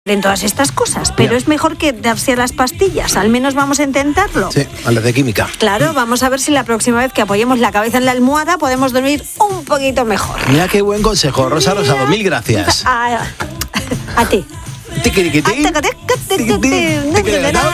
en todas estas cosas, pero es mejor que darse a las pastillas, al menos vamos a intentarlo. Sí, a las de química. Claro, vamos a ver si la próxima vez que apoyemos la cabeza en la almohada podemos dormir un poquito mejor. Mira qué buen consejo, Rosa Rosado, mil gracias. A ti. Tiquiriquitín.